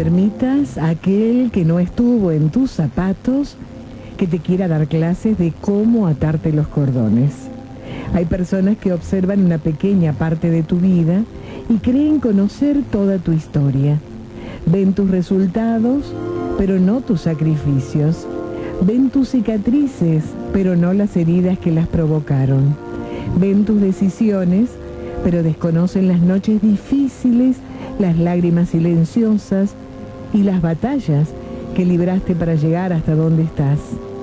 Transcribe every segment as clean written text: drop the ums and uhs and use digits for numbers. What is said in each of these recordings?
permitas a aquel que no estuvo en tus zapatos que te quiera dar clases de cómo atarte los cordones. Hay personas que observan una pequeña parte de tu vida y creen conocer toda tu historia. Ven tus resultados, pero no tus sacrificios. Ven tus cicatrices, pero no las heridas que las provocaron. Ven tus decisiones, pero desconocen las noches difíciles, las lágrimas silenciosas y las batallas que libraste para llegar hasta donde estás.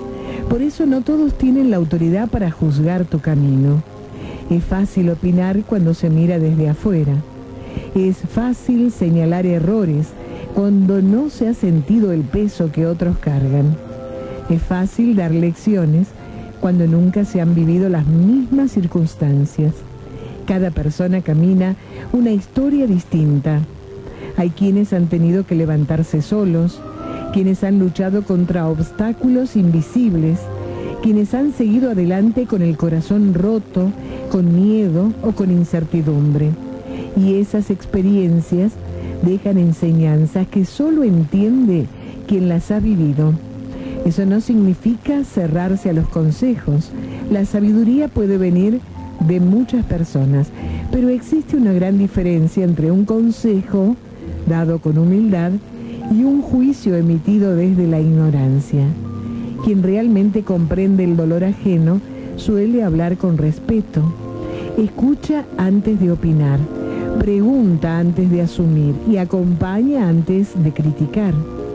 Por eso no todos tienen la autoridad para juzgar tu camino. Es fácil opinar cuando se mira desde afuera. Es fácil señalar errores cuando no se ha sentido el peso que otros cargan. Es fácil dar lecciones cuando nunca se han vivido las mismas circunstancias. Cada persona camina una historia distinta. Hay quienes han tenido que levantarse solos, quienes han luchado contra obstáculos invisibles, quienes han seguido adelante con el corazón roto, con miedo o con incertidumbre. Y esas experiencias dejan enseñanzas que solo entiende quien las ha vivido. Eso no significa cerrarse a los consejos. La sabiduría puede venir de muchas personas, pero existe una gran diferencia entre un consejo dado con humildad y un juicio emitido desde la ignorancia. Quien realmente comprende el dolor ajeno suele hablar con respeto. Escucha antes de opinar, pregunta antes de asumir y acompaña antes de criticar.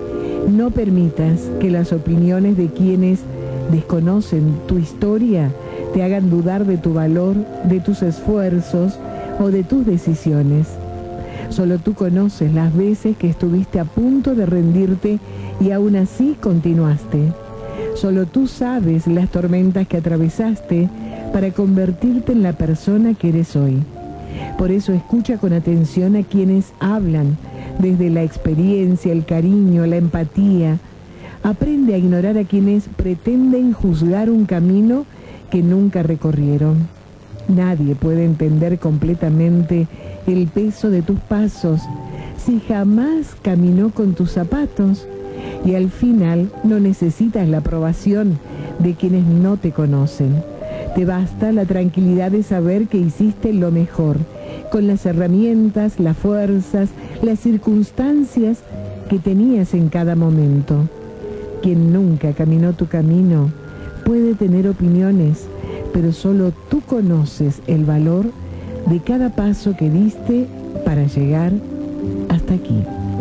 No permitas que las opiniones de quienes desconocen tu historia te hagan dudar de tu valor, de tus esfuerzos o de tus decisiones. Solo tú conoces las veces que estuviste a punto de rendirte y aún así continuaste. Solo tú sabes las tormentas que atravesaste para convertirte en la persona que eres hoy. Por eso escucha con atención a quienes hablan desde la experiencia, el cariño, la empatía. Aprende a ignorar a quienes pretenden juzgar un camino que nunca recorrieron. Nadie puede entender completamente el peso de tus pasos si jamás caminó con tus zapatos, y al final no necesitas la aprobación de quienes no te conocen. Te basta la tranquilidad de saber que hiciste lo mejor, con las herramientas, las fuerzas, las circunstancias que tenías en cada momento. Quien nunca caminó tu camino puede tener opiniones, pero solo tú conoces el valor de cada paso que diste para llegar hasta aquí.